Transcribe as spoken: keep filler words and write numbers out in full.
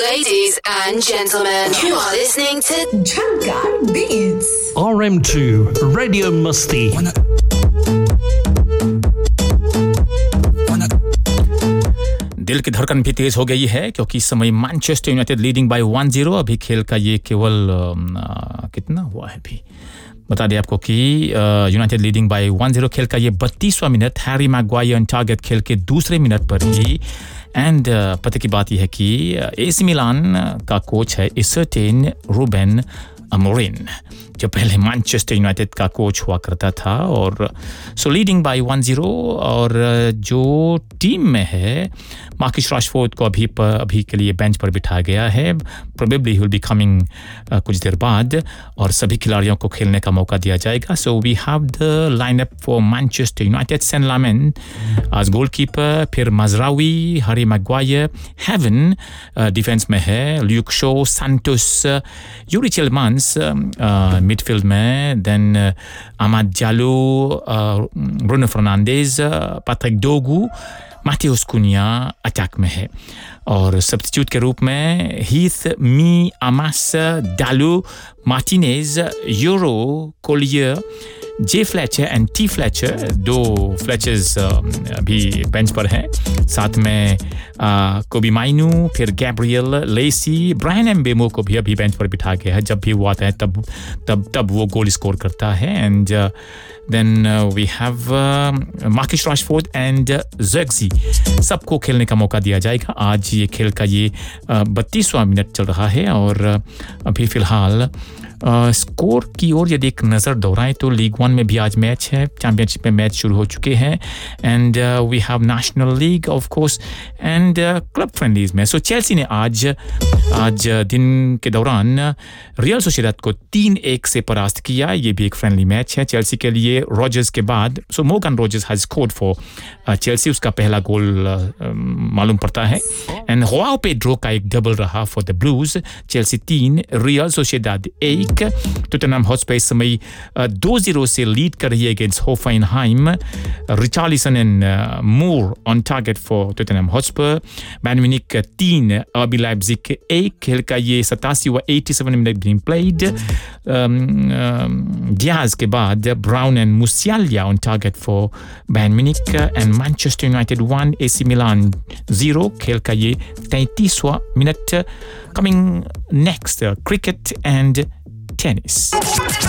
Ladies and gentlemen, you are listening to Jhangar Beats. R M two Radio Musti. दिल की धड़कन भी तेज हो गई है क्योंकि इस समय Manchester United leading by one zero. अभी खेल का ये केवल आ, कितना हुआ है अभी बता दें आपको कि United leading by one zero. खेल का ये बत्तीसवां minute. Harry Maguire on target खेल के दूसरे मिनट पर ही. एंड पता की बात यह है कि एसी मिलान का कोच है सर्टेन रूबेन अमोरिम, जो पहले मैनचेस्टर यूनाइटेड का कोच हुआ करता था. और सो लीडिंग बाय वन जीरो. और जो टीम में है मार्कस राशफोर्ड को अभी पर, अभी के लिए बेंच पर बिठाया गया है. Probably he will be coming कुछ देर बाद और सभी खिलाड़ियों को खेलने का मौका दिया जाएगा. So we have the lineup for Manchester United. Sen लामेन as goalkeeper, फिर मजरावी, हैरी मैग्वायर, हेवन डिफेंस में है, Luke show, Santos, Yuri चिल्मन्स midfield में, देन अहमद जालो, ब्रूनो फर्नांडेज, पैट्रिक डोगू, मैथ्यूस कुनिया अटैक में है. और सब्स्टिट्यूट के रूप में हीथ, मी, अमास, डालू, Martinez, euro, Collier, J Fletcher and T Fletcher. दो फ्लेचर्स अभी बेंच पर हैं. साथ में कोबी माइनू, फिर गैब्रियल, लेसी, ब्रायन एम्बेमो को भी अभी बेंच पर बिठा गया है. जब भी वो आता है तब तब तब वो गोल स्कोर करता है. And then we have Marcus Rashford and ज़र्क्ज़ी. सबको खेलने का मौका दिया जाएगा. आज ये खेल का ये बत्तीसवां मिनट चल रहा है. और अभी फ़िलहाल स्कोर uh, की ओर यदि एक नज़र दौड़ाएं तो लीग वन में भी आज मैच है. चैंपियनशिप में मैच शुरू हो चुके हैं. And we have national league of course and club friendlies में. सो चेल्सी ने आज आज दिन के दौरान रियल सोसिएदाद को तीन एक से परास्त किया. ये भी एक फ्रेंडली मैच है चेल्सी के लिए. रॉजर्स के बाद सो Morgan Rogers has scored for Chelsea. उसका पहला गोल uh, मालूम पड़ता है. एंड जोआओ पेड्रो का एक डबल रहा फॉर द ब्लूज. चेल्सी तीन, रियल सोसिएदाद एक. टोटनहम हॉटस्पर इस समय दो जीरो से लीड कर रही है against होफेनहाइम. Richarlison and Moore on target for Tottenham Hotspur. Bayern Munich तीन, आरबी लाइप्जिग एक. खेल का ये सतासी व सत्तासी मिनट बीइंग प्लेड. डियाज के बाद brown and मुसियालिया on target for Bayern Munich. And Manchester United one, AC Milan zero. खेल का ये तैंतीसवां minute. Coming next, uh, cricket and tennis.